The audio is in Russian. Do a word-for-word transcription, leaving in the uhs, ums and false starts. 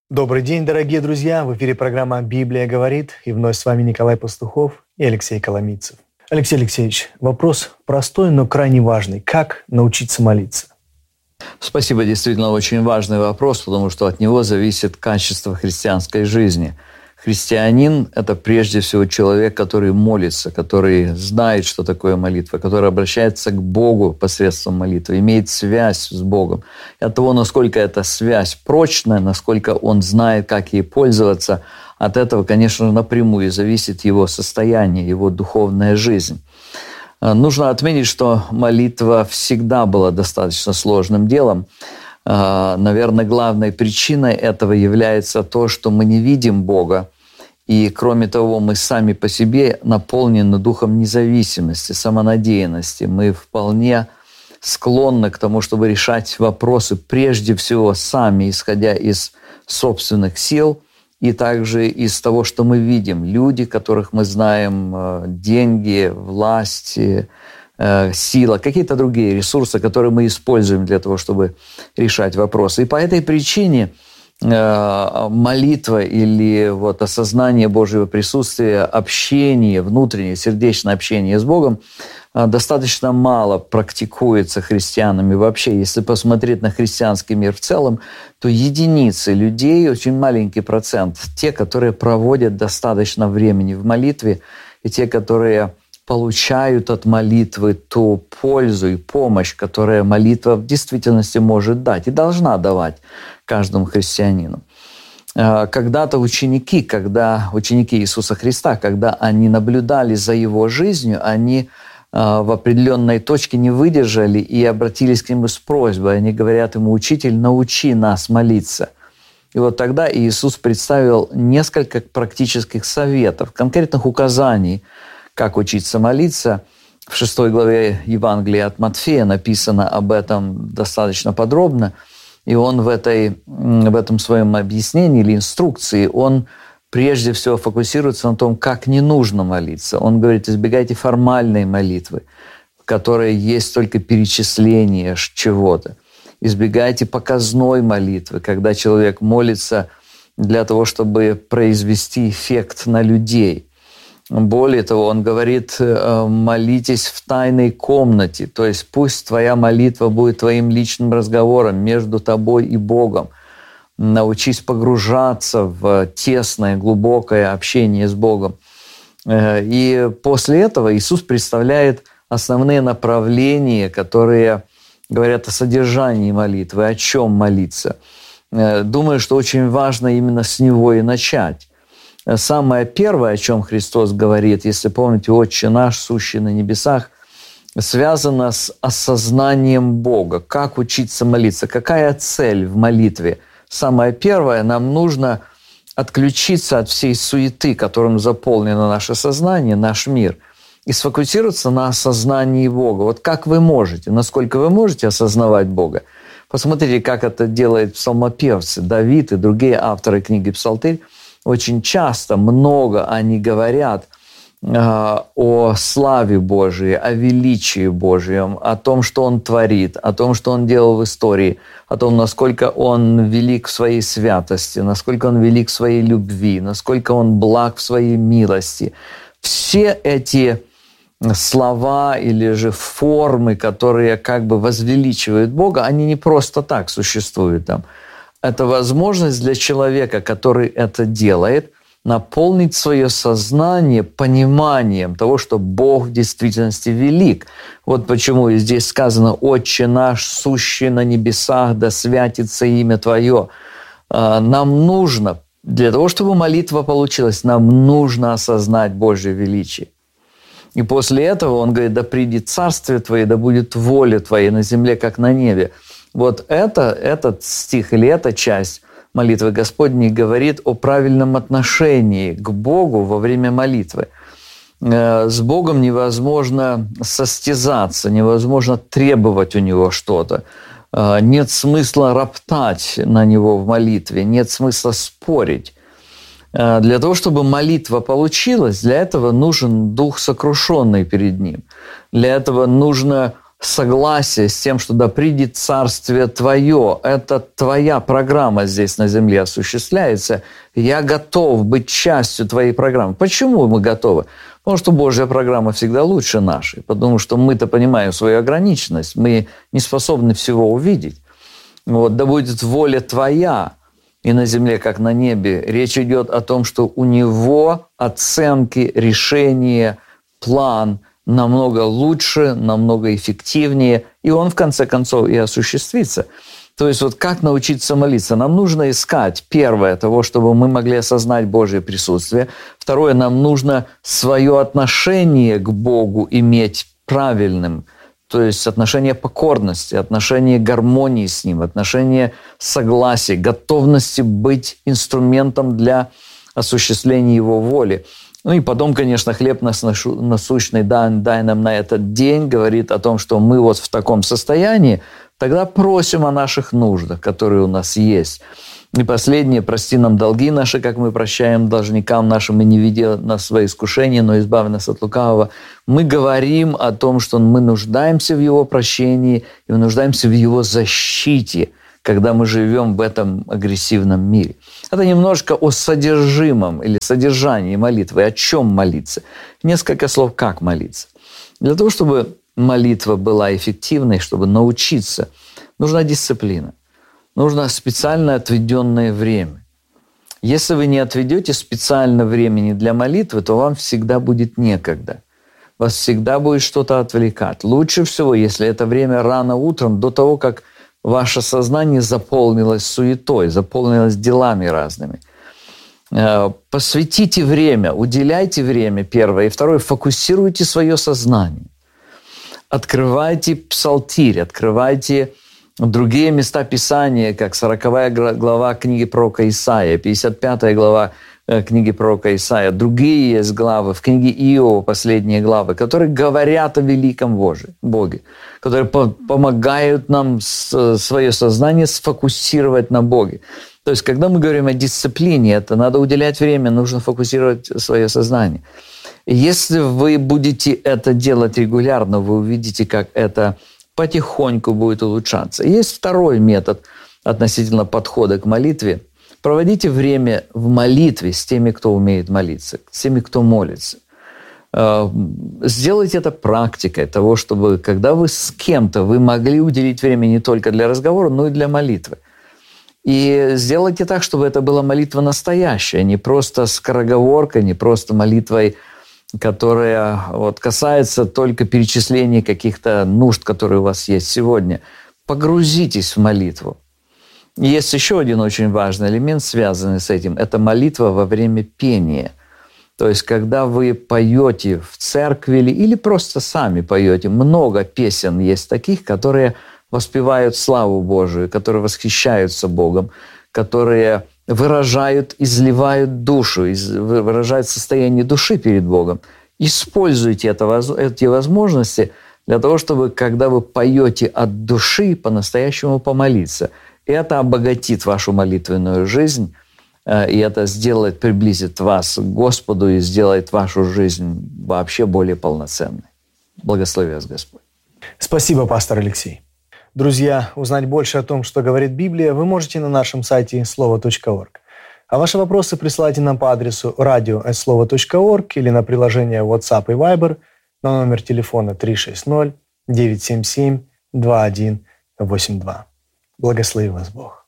Добрый день, дорогие друзья! В эфире программа «Библия говорит», и вновь с вами Николай Пастухов и Алексей Коломийцев. Алексей Алексеевич, вопрос простой, но крайне важный. Как научиться молиться? Спасибо, действительно очень важный вопрос, потому что от него зависит качество христианской жизни. Христианин – это прежде всего человек, который молится, который знает, что такое молитва, который обращается к Богу посредством молитвы, имеет связь с Богом. И от того, насколько эта связь прочная, насколько он знает, как ей пользоваться, от этого, конечно, напрямую зависит его состояние, его духовная жизнь. Нужно отметить, что молитва всегда была достаточно сложным делом. Наверное, главной причиной этого является то, что мы не видим Бога, и, кроме того, мы сами по себе наполнены духом независимости, самонадеянности. Мы вполне склонны к тому, чтобы решать вопросы прежде всего сами, исходя из собственных сил, и также из того, что мы видим. Люди, которых мы знаем, деньги, власть, сила, какие-то другие ресурсы, которые мы используем для того, чтобы решать вопросы. И по этой причине молитва или вот осознание Божьего присутствия, общение, внутреннее, сердечное общение с Богом достаточно мало практикуется христианами вообще. Если посмотреть на христианский мир в целом, то единицы людей, очень маленький процент, те, которые проводят достаточно времени в молитве, и те, которые получают от молитвы ту пользу и помощь, которую молитва в действительности может дать и должна давать каждому христианину. Когда-то ученики, когда ученики Иисуса Христа, когда они наблюдали за Его жизнью, они в определенной точке не выдержали и обратились к Нему с просьбой. Они говорят Ему: «Учитель, научи нас молиться». И вот тогда Иисус представил несколько практических советов, конкретных указаний, как учиться молиться. В шестой главе Евангелия от Матфея написано об этом достаточно подробно. И он в, этой, в этом своем объяснении или инструкции, он прежде всего фокусируется на том, как не нужно молиться. Он говорит: избегайте формальной молитвы, в которой есть только перечисление чего-то. Избегайте показной молитвы, когда человек молится для того, чтобы произвести эффект на людей. Более того, он говорит: молитесь в тайной комнате, то есть пусть твоя молитва будет твоим личным разговором между тобой и Богом. Научись погружаться в тесное, глубокое общение с Богом. И после этого Иисус представляет основные направления, которые говорят о содержании молитвы, о чем молиться. Думаю, что очень важно именно с него и начать. Самое первое, о чем Христос говорит, если помните, «Отче наш, сущий на небесах», связано с осознанием Бога. Как учиться молиться? Какая цель в молитве? Самое первое, нам нужно отключиться от всей суеты, которым заполнено наше сознание, наш мир, и сфокусироваться на осознании Бога. Вот как вы можете, насколько вы можете осознавать Бога? Посмотрите, как это делают псалмопевцы, Давид и другие авторы книги «Псалтырь». Очень часто, много они говорят э, о славе Божией, о величии Божьем, о том, что Он творит, о том, что Он делал в истории, о том, насколько Он велик в своей святости, насколько Он велик в своей любви, насколько Он благ в своей милости. Все эти слова или же формы, которые как бы возвеличивают Бога, они не просто так существуют там. Это возможность для человека, который это делает, наполнить свое сознание пониманием того, что Бог в действительности велик. Вот почему здесь сказано: «Отче наш, сущий на небесах, да святится имя Твое». Нам нужно, для того, чтобы молитва получилась, нам нужно осознать Божье величие. И после этого он говорит: «Да придет царствие Твое, да будет воля Твоя на земле, как на небе». Вот это, этот стих или эта часть молитвы Господней говорит о правильном отношении к Богу во время молитвы. С Богом невозможно состязаться, невозможно требовать у Него что-то. Нет смысла роптать на Него в молитве, нет смысла спорить. Для того, чтобы молитва получилась, для этого нужен дух сокрушенный перед Ним. Для этого нужно согласие с тем, что да придет Царствие Твое, это Твоя программа здесь на земле осуществляется, я готов быть частью Твоей программы. Почему мы готовы? Потому что Божья программа всегда лучше нашей, потому что мы-то понимаем свою ограниченность, мы не способны всего увидеть. Вот, да будет воля Твоя и на земле, как на небе. Речь идет о том, что у Него оценки, решения, план намного лучше, намного эффективнее, и он в конце концов и осуществится. То есть вот как научиться молиться? Нам нужно искать, первое, того, чтобы мы могли осознать Божье присутствие. Второе, нам нужно свое отношение к Богу иметь правильным, то есть отношение покорности, отношение гармонии с Ним, отношение согласия, готовности быть инструментом для осуществления Его воли. Ну и потом, конечно, хлеб насущный дай, дай нам на этот день, говорит о том, что мы вот в таком состоянии, тогда просим о наших нуждах, которые у нас есть. И последнее, прости нам долги наши, как мы прощаем должникам нашим, и не веди нас во искушение, но избави нас от лукавого. Мы говорим о том, что мы нуждаемся в Его прощении, и мы нуждаемся в Его защите, когда мы живем в этом агрессивном мире. Это немножко о содержимом или содержании молитвы, о чем молиться. Несколько слов, как молиться. Для того, чтобы молитва была эффективной, чтобы научиться, нужна дисциплина, нужно специально отведенное время. Если вы не отведете специально времени для молитвы, то вам всегда будет некогда. Вас всегда будет что-то отвлекать. Лучше всего, если это время рано утром, до того, как ваше сознание заполнилось суетой, заполнилось делами разными. Посвятите время, уделяйте время, первое. И второе, фокусируйте свое сознание. Открывайте псалтирь, открывайте другие места Писания, как сороковая глава книги пророка Исаия, пятьдесят пятая глава книги пророка Исаия, другие есть главы, в книге Иова последние главы, которые говорят о великом Боге, которые помогают нам свое сознание сфокусировать на Боге. То есть, когда мы говорим о дисциплине, это надо уделять время, нужно фокусировать свое сознание. Если вы будете это делать регулярно, вы увидите, как это потихоньку будет улучшаться. Есть второй метод относительно подхода к молитве. Проводите время в молитве с теми, кто умеет молиться, с теми, кто молится. Сделайте это практикой того, чтобы, когда вы с кем-то, вы могли уделить время не только для разговора, но и для молитвы. И сделайте так, чтобы это была молитва настоящая, не просто скороговорка, не просто молитвой, которая вот касается только перечисления каких-то нужд, которые у вас есть сегодня. Погрузитесь в молитву. Есть еще один очень важный элемент, связанный с этим. Это молитва во время пения. То есть, когда вы поете в церкви или просто сами поете, много песен есть таких, которые воспевают славу Божию, которые восхищаются Богом, которые выражают, изливают душу, выражают состояние души перед Богом. Используйте это, эти возможности для того, чтобы, когда вы поете от души, по-настоящему помолиться. Это обогатит вашу молитвенную жизнь, и это сделает, приблизит вас к Господу и сделает вашу жизнь вообще более полноценной. Благослови вас, Господь. Спасибо, пастор Алексей. Друзья, узнать больше о том, что говорит Библия, вы можете на нашем сайте слово точка орг. А ваши вопросы присылайте нам по адресу радио эт слово точка орг или на приложение WhatsApp и Viber на номер телефона три шесть ноль девять семь семь два один восемь два. Благослови вас Бог.